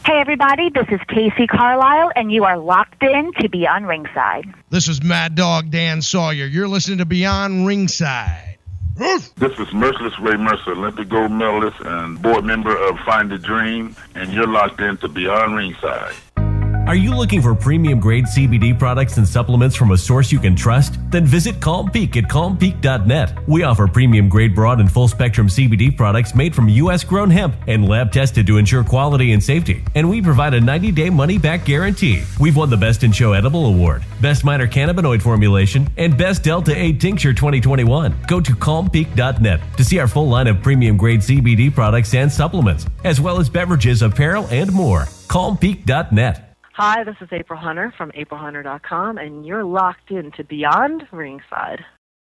Hey, everybody, this is Casey Carlisle, and you are locked in to Beyond Ringside. This is Mad Dog Dan Sawyer. You're listening to Beyond Ringside. This is Merciless Ray Mercer, Olympic gold medalist and board member of Find the Dream, and you're locked in to Beyond Ringside. Are you looking for premium-grade CBD products and supplements from a source you can trust? Then visit Calm Peak at calmpeak.net. We offer premium-grade broad and full-spectrum CBD products made from U.S.-grown hemp and lab-tested to ensure quality and safety. And we provide a 90-day money-back guarantee. We've won the Best in Show Edible Award, Best Minor Cannabinoid Formulation, and Best Delta-8 Tincture 2021. Go to calmpeak.net to see our full line of premium-grade CBD products and supplements, as well as beverages, apparel, and more. calmpeak.net. Hi, this is April Hunter from aprilhunter.com, and you're locked into Beyond Ringside.